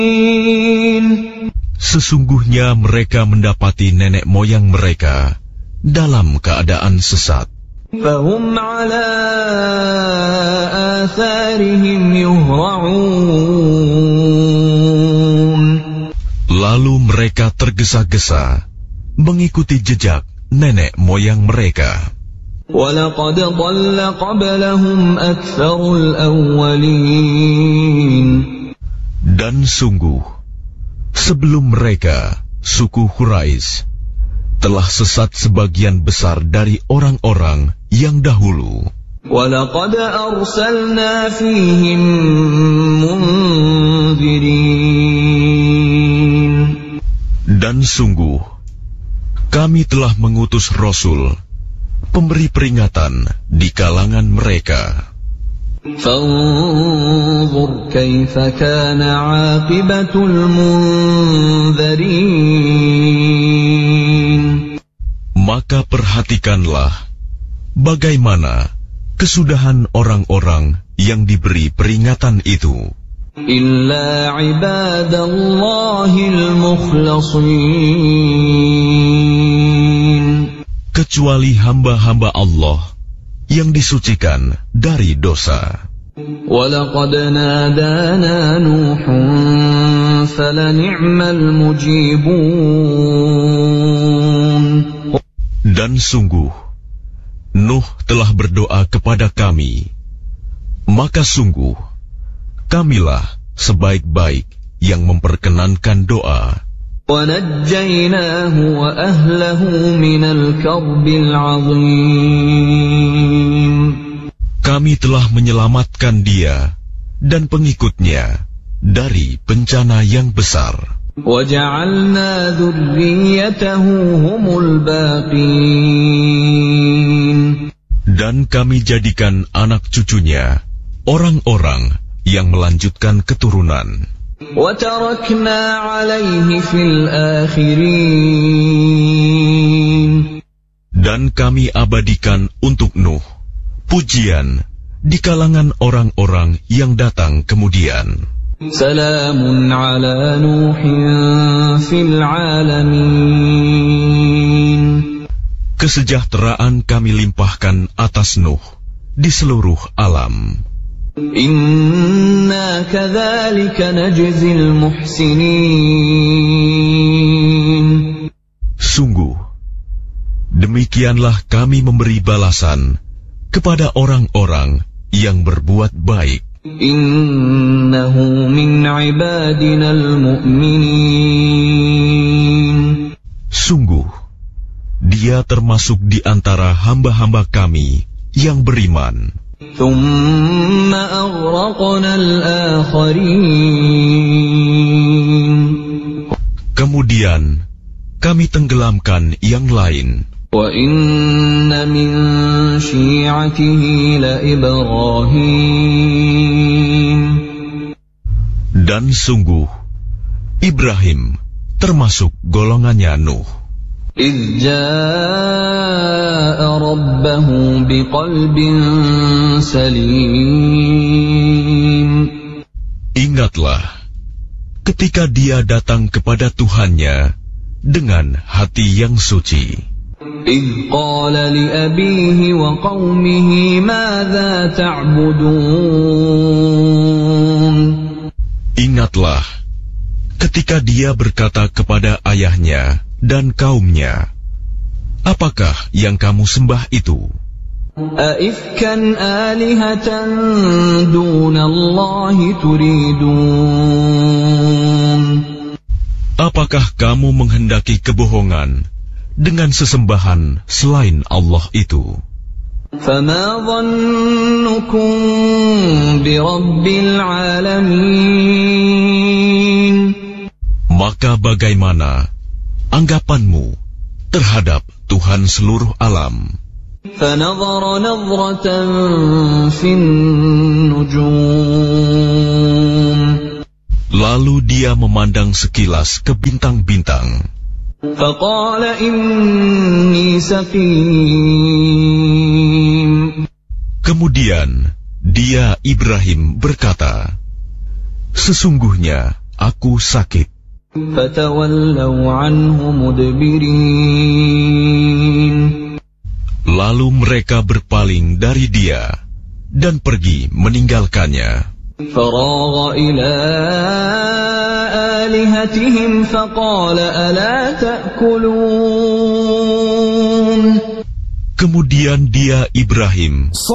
Sesungguhnya mereka mendapati nenek moyang mereka dalam keadaan sesat. فَهُمْ عَلَى آثَارِهِمْ يُهْرَعُونَ. Lalu mereka tergesa-gesa mengikuti jejak nenek moyang mereka. وَلَقَدْ ضَلَّ قَبْلَهُمْ أَكْثَرُ الْأَوَّلِينَ. Dan sungguh, sebelum mereka, suku Quraisy, telah sesat sebagian besar dari orang-orang yang dahulu. وَلَقَدْ أَرْسَلْنَا فِيهِمْ مُنذِرِينَ. Dan sungguh, kami telah mengutus Rasul, pemberi peringatan di kalangan mereka. فانظر كيف كان عاقبة المنذرين. Maka perhatikanlah bagaimana kesudahan orang-orang yang diberi peringatan itu. إلا عباد الله المخلصين. Kecuali hamba-hamba Allah yang disucikan dari dosa. وَلَقَدْ نَادَانَا نُوحٌ فَلَنِعْمَ الْمُجِيبُونَ. Dan sungguh, Nuh telah berdoa kepada kami, maka sungguh, kamilah sebaik-baik yang memperkenankan doa. وَنَجَّيْنَاهُ وَأَهْلَهُ مِنَ الْكَرْبِ الْعَظِيمِ. Kami telah menyelamatkan dia dan pengikutnya dari bencana yang besar. وَجَعَلْنَا ذُرِّيَّتَهُ هُمُ الْبَاقِينَ. Dan kami jadikan anak cucunya orang-orang yang melanjutkan keturunan. وَتَرَكْنَا عَلَيْهِ فِي الْآخِرِينَ. Dan kami abadikan untuk Nuh pujian di kalangan orang-orang yang datang kemudian. Salamun ala Nuhin fil alamin. Kesejahteraan kami limpahkan atas Nuh di seluruh alam. Inna kadzalika najzil muhsinin. Sungguh, demikianlah kami memberi balasan kepada orang-orang yang berbuat baik. Innahu min ibadinal mu'minin. Sungguh, dia termasuk di antara hamba-hamba kami yang beriman. Thumma aghraqnal akharin. Kemudian kami tenggelamkan yang lain. Wa inna min syi'atihi la Ibrahim. Dan sungguh, Ibrahim termasuk golongannya Nuh. إِذْ جَاءَ رَبَّهُ بِقَلْبٍ سَلِيمٍ. Ingatlah, ketika dia datang kepada Tuhannya dengan hati yang suci. إِذْ قَالَ لِأَبِيهِ وَقَوْمِهِ مَاذَا تَعْبُدُونَ. Ingatlah, ketika dia berkata kepada ayahnya dan kaumnya, apakah yang kamu sembah itu? Aifkan alihatan dunallahi turidun. Apakah kamu menghendaki kebohongan dengan sesembahan selain Allah itu? Fama dhannukum birabbil alamin. Maka bagaimana anggapanmu terhadap Tuhan seluruh alam? فَنَظَرَ نَظْرَةً فِي النُّجُومِ. Lalu dia memandang sekilas ke bintang-bintang. فَقَالَ إِنِّي سَقِيمٌ. Kemudian dia Ibrahim berkata, sesungguhnya aku sakit. فَتَوَلَّوْا عَنْهُ مُدْبِرِينَ. Lalu mereka berpaling dari dia dan pergi meninggalkannya. فَرَاغَ إِلَىٰ آلِهَتِهِمْ فَقَالَ أَلَا تَأْكُلُونَ. Kemudian dia Ibrahim